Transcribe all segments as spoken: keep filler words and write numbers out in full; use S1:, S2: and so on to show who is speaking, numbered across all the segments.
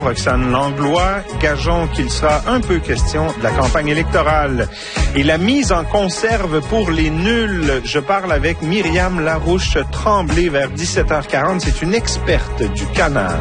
S1: Roxane Langlois, gageons qu'il sera un peu question de la campagne électorale. Et la mise en conserve pour les nuls. Je parle avec Myriam Larouche-Tremblay vers dix-sept heures quarante. C'est une experte du canage.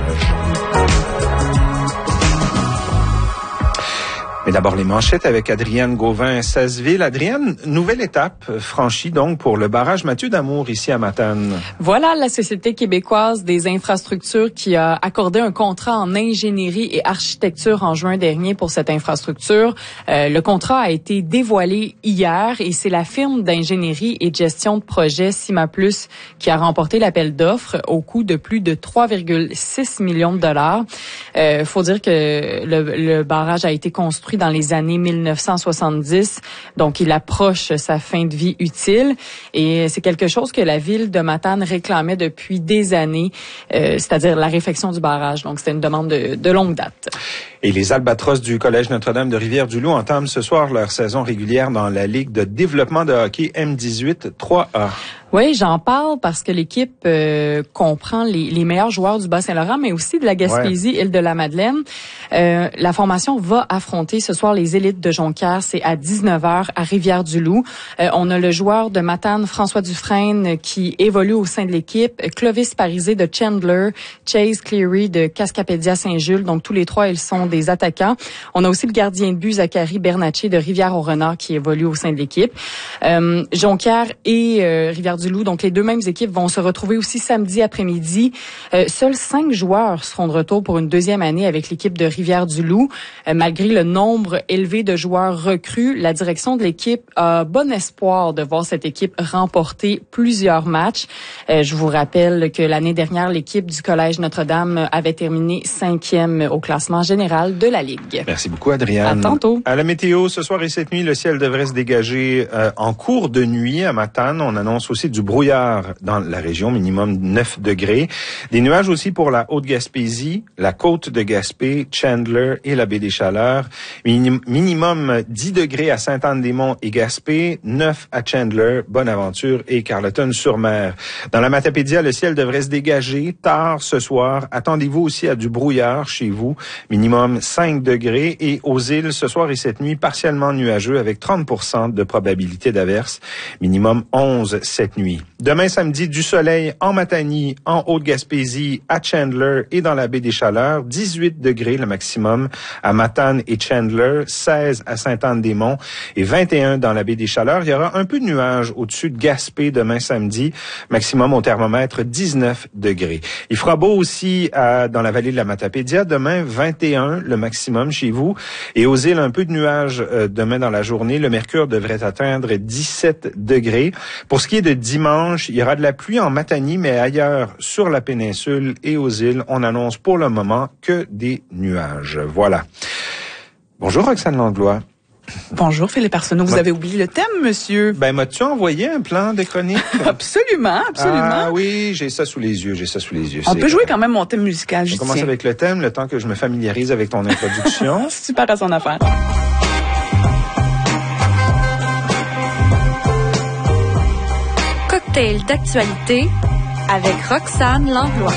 S1: Mais d'abord les manchettes avec Adrienne Gauvin-Sasseville. Adrienne, nouvelle étape franchie donc pour le barrage Mathieu d'Amour ici à Matane.
S2: Voilà la Société québécoise des infrastructures qui a accordé un contrat en ingénierie et architecture en juin dernier pour cette infrastructure. Euh, le contrat a été dévoilé hier et c'est la firme d'ingénierie et de gestion de projet CIMA+, qui a remporté l'appel d'offres au coût de plus de trois virgule six millions de dollars. Euh, faut dire que le, le barrage a été construit dans les années mille neuf cent soixante-dix, donc il approche sa fin de vie utile et c'est quelque chose que la ville de Matane réclamait depuis des années, euh, c'est-à-dire la réfection du barrage. Donc c'était une demande de, de longue date.
S1: Et les Albatros du Collège Notre-Dame de Rivière-du-Loup entament ce soir leur saison régulière dans la Ligue de développement de hockey M dix-huit trois A.
S2: Oui, j'en parle parce que l'équipe euh, comprend les, les meilleurs joueurs du Bas-Saint-Laurent, mais aussi de la Gaspésie, ouais. Île-de-la-Madeleine. Euh, la formation va affronter ce soir les élites de Jonquière. C'est à dix-neuf heures à Rivière-du-Loup. Euh, on a le joueur de Matane, François Dufresne, qui évolue au sein de l'équipe. Clovis Parisé de Chandler, Chase Cleary de Cascapédia-Saint-Jules. Donc tous les trois, ils sont des attaquants. On a aussi le gardien de but Zachary Bernatchez de Rivière-au-Renard qui évolue au sein de l'équipe. Euh, Jonquière et euh, Rivière-du-Loup, donc les deux mêmes équipes vont se retrouver aussi samedi après-midi. Euh, seuls cinq joueurs seront de retour pour une deuxième année avec l'équipe de Rivière-du-Loup. Euh, malgré le nombre élevé de joueurs recrues, la direction de l'équipe a bon espoir de voir cette équipe remporter plusieurs matchs. Euh, je vous rappelle que l'année dernière, l'équipe du Collège Notre-Dame avait terminé cinquième au classement général de la Ligue.
S1: Merci beaucoup, Adrienne.
S2: À tantôt.
S1: À la météo, ce soir et cette nuit, le ciel devrait se dégager euh, en cours de nuit à Matane. On annonce aussi du brouillard dans la région, minimum neuf degrés. Des nuages aussi pour la Haute-Gaspésie, la côte de Gaspé, Chandler et la baie des Chaleurs. Minim- minimum dix degrés à Sainte-Anne-des-Monts et Gaspé, neuf à Chandler, Bonaventure et Carleton-sur-Mer. Dans la Matapédia, le ciel devrait se dégager tard ce soir. Attendez-vous aussi à du brouillard chez vous, minimum cinq degrés. Et aux îles, ce soir et cette nuit, partiellement nuageux avec trente pour cent de probabilité d'averse, minimum onze cette nuit. Demain samedi, du soleil en Matanie, en Haute-Gaspésie, à Chandler et dans la baie des Chaleurs, dix-huit degrés le maximum à Matane et Chandler, seize à Sainte-Anne-des-Monts et vingt et un dans la baie des Chaleurs. Il y aura un peu de nuages au-dessus de Gaspé demain samedi, maximum au thermomètre dix-neuf degrés. Il fera beau aussi à, dans la vallée de la Matapédia, demain vingt et un le maximum chez vous. Et aux îles, un peu de nuages euh, demain dans la journée. Le mercure devrait atteindre dix-sept degrés. Pour ce qui est de dimanche, il y aura de la pluie en Matanie, mais ailleurs sur la péninsule et aux îles, on annonce pour le moment que des nuages. Voilà. Bonjour Roxane Langlois.
S3: Bonjour Philippe Arsenault. Vous avez oublié le thème, monsieur?
S1: Ben, m'as-tu envoyé un plan de chronique?
S3: Absolument, absolument.
S1: Ah oui, j'ai ça sous les yeux, j'ai ça sous les yeux.
S3: On peut jouer quand même mon thème musical, je
S1: On commence avec le thème, le temps que je me familiarise avec ton introduction.
S3: Super à son affaire.
S4: Cocktail d'actualité avec Roxane Langlois.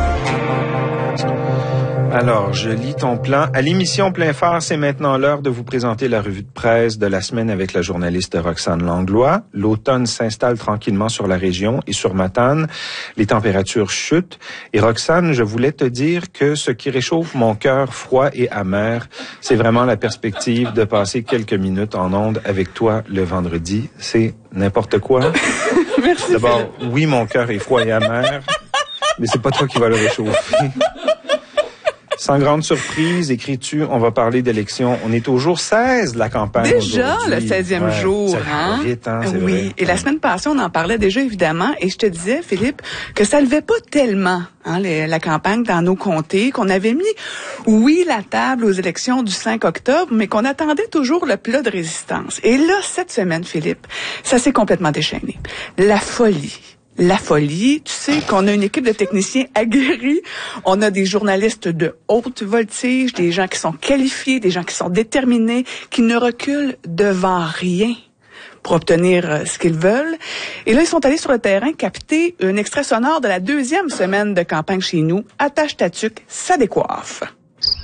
S1: Alors, je lis ton plan. À l'émission Plein Phare, c'est maintenant l'heure de vous présenter la revue de presse de la semaine avec la journaliste Roxane Langlois. L'automne s'installe tranquillement sur la région et sur Matane. Les températures chutent. Et Roxane, je voulais te dire que ce qui réchauffe mon cœur froid et amer, c'est vraiment la perspective de passer quelques minutes en ondes avec toi le vendredi. C'est n'importe quoi.
S3: Merci.
S1: D'abord, oui, mon cœur est froid et amer, mais c'est pas toi qui vas le réchauffer. Sans grande surprise, écris-tu, on va parler d'élections. On est au jour seize de la campagne.
S3: Déjà, le seizième
S1: ouais,
S3: jour.
S1: Ça
S3: hein?
S1: va vite, hein, c'est
S3: oui,
S1: vrai.
S3: et la semaine passée, on en parlait déjà, évidemment, et je te disais, Philippe, que ça levait pas tellement hein, les, la campagne dans nos comtés, qu'on avait mis, oui, la table aux élections du cinq octobre, mais qu'on attendait toujours le plat de résistance. Et là, cette semaine, Philippe, ça s'est complètement déchaîné. La folie. La folie, tu sais qu'on a une équipe de techniciens aguerris, on a des journalistes de haute voltige, des gens qui sont qualifiés, des gens qui sont déterminés, qui ne reculent devant rien pour obtenir ce qu'ils veulent. Et là, ils sont allés sur le terrain capter un extrait sonore de la deuxième semaine de campagne chez nous. Attache ta tuque, ça décoiffe.